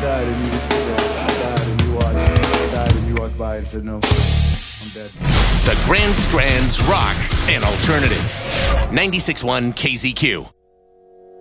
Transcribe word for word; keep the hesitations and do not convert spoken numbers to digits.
died and you just stood there. I died and you watched. I died and you walked by and said, no, I'm dead. The Grand Strand's Rock and Alternative. ninety-six point one K Z Q.